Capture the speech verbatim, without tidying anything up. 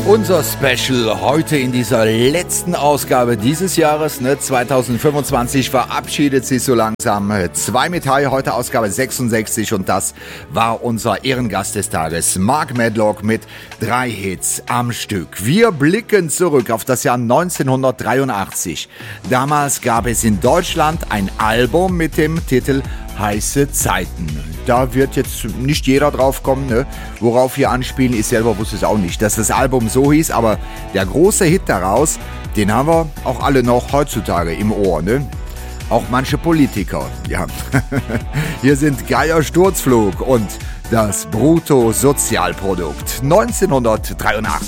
Unser Special heute in dieser letzten Ausgabe dieses Jahres, ne, zwanzig fünfundzwanzig, verabschiedet sich so langsam. Zwei mit High, heute Ausgabe sechsundsechzig, und das war unser Ehrengast des Tages, Mark Medlock mit drei Hits am Stück. Wir blicken zurück auf das Jahr neunzehnhundertdreiundachtzig. Damals gab es in Deutschland ein Album mit dem Titel Heiße Zeiten. Da wird jetzt nicht jeder drauf kommen, ne? Worauf wir anspielen. Ich selber wusste es auch nicht, dass das Album so hieß, aber der große Hit daraus, den haben wir auch alle noch heutzutage im Ohr, ne? Auch manche Politiker, ja. Hier sind Geier Sturzflug und das Bruttosozialprodukt neunzehnhundertdreiundachtzig.